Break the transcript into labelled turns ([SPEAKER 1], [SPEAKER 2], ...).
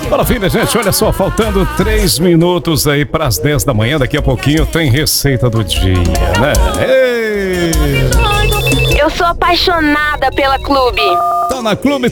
[SPEAKER 1] Maravilha, gente, olha só, faltando 3 minutos aí para as 10 da manhã, daqui a pouquinho tem receita do dia, né? Ei!
[SPEAKER 2] Eu sou apaixonada pela Clube.
[SPEAKER 1] Tá na Clube